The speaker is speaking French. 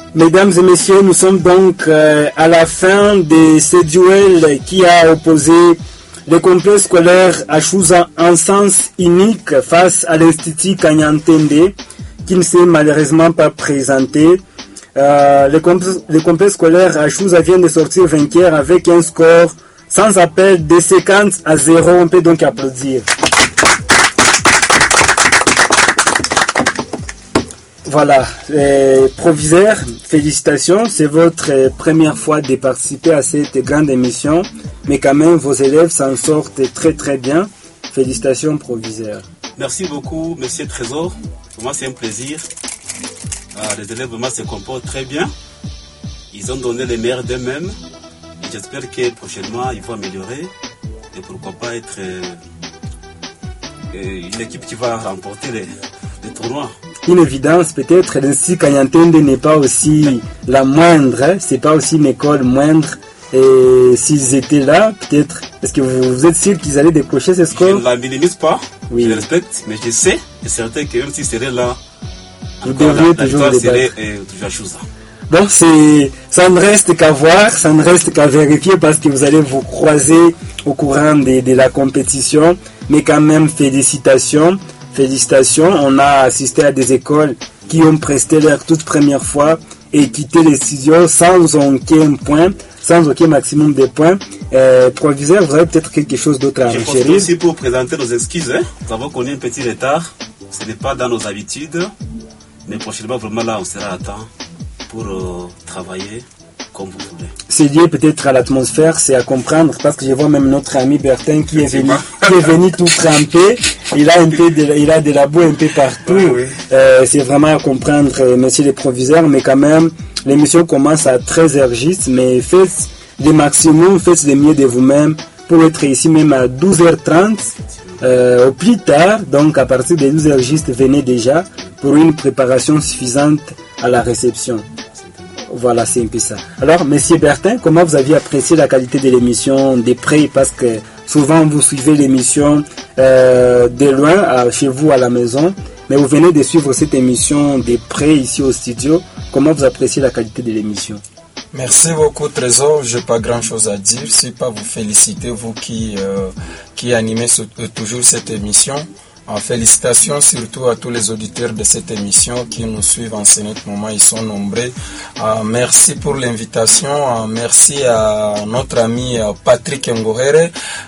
Mesdames et messieurs, nous sommes donc à la fin de ce duel qui a opposé le complexe scolaire Achouza en sens unique face à l'Institut Kanyantende qui ne s'est malheureusement pas présenté. Le complexe scolaire Achouza vient de sortir vainqueur avec un score sans appel de 50-0. On peut donc applaudir. Voilà, proviseur, félicitations, c'est votre première fois de participer à cette grande émission, mais quand même vos élèves s'en sortent très très bien. Félicitations, proviseur. Merci beaucoup, monsieur Trésor. Pour moi, c'est un plaisir. Les élèves vraiment se comportent très bien. Ils ont donné le meilleur d'eux-mêmes. Et j'espère que prochainement, ils vont améliorer. Et pourquoi pas être une équipe qui va remporter les tournois. Une évidence, peut-être l'Institut Kanyantende n'est pas aussi la moindre, hein? C'est pas aussi une école moindre. Et s'ils étaient là, peut-être, est-ce que vous êtes sûr qu'ils allaient décrocher ce score? Je ne la minimise pas, oui. Je le respecte, mais je sais, et c'est certain que même s'ils seraient là, vous devriez toujours les battre. Bon, ça ne reste qu'à voir, ça ne reste qu'à vérifier parce que vous allez vous croiser au courant de la compétition. Mais quand même, félicitations. Félicitations, on a assisté à des écoles qui ont presté leur toute première fois et quitté les studios sans aucun point, sans aucun maximum de points. Proviseur, vous avez peut-être quelque chose d'autre à renchérir? Je profite aussi pour présenter nos excuses. Nous avons connu un petit retard. Ce n'est pas dans nos habitudes. Mais prochainement, vraiment là, on sera à temps pour travailler comme vous voulez. C'est lié peut-être à l'atmosphère, c'est à comprendre, parce que je vois même notre ami Bertin qui est venu tout trempé. Il a de la boue un peu partout. Oui. C'est vraiment à comprendre, monsieur le proviseur, mais quand même, l'émission commence à 13h juste, mais faites le maximum, faites le mieux de vous-même pour être ici même à 12h30. Au plus tard, donc à partir de 12h juste, venez déjà pour une préparation suffisante à la réception. Voilà, c'est un peu ça. Alors, monsieur Bertin, comment vous aviez apprécié la qualité de l'émission de près? Parce que souvent, vous suivez l'émission de loin, chez vous, à la maison. Mais vous venez de suivre cette émission de près, ici au studio. Comment vous appréciez la qualité de l'émission? Merci beaucoup, Trésor. Je n'ai pas grand-chose à dire. Si pas vous féliciter, vous qui animez toujours cette émission. Félicitations surtout à tous les auditeurs de cette émission qui nous suivent en ce moment, ils sont nombreux. Merci pour l'invitation, merci à notre ami Patrick Ngohere.